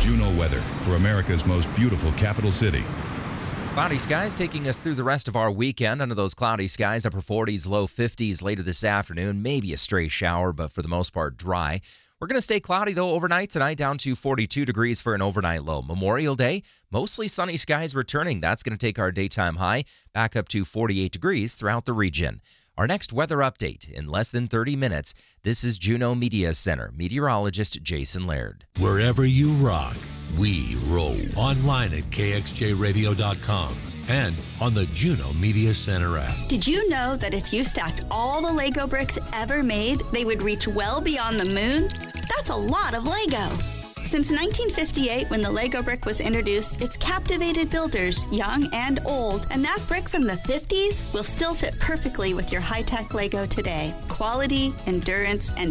Juno weather for America's most beautiful capital city. Cloudy skies taking us through the rest of our weekend. Under those cloudy skies, upper 40s, low 50s later this afternoon. Maybe a stray shower, but for the most part, dry. We're going to stay cloudy, though, overnight tonight, down to 42 degrees for an overnight low. Memorial Day, mostly sunny skies returning. That's going to take our daytime high back up to 48 degrees throughout the region. Our next weather update in less than 30 minutes. This is Juno Media Center meteorologist Jason Laird. Wherever you rock, we roll. Online at kxjradio.com and on the Juno Media Center app. Did you know that if you stacked all the Lego bricks ever made, they would reach well beyond the moon? That's a lot of Lego. Since 1958, when the Lego brick was introduced, it's captivated builders, young and old, and that brick from the 50s will still fit perfectly with your high-tech Lego today. Quality, endurance, and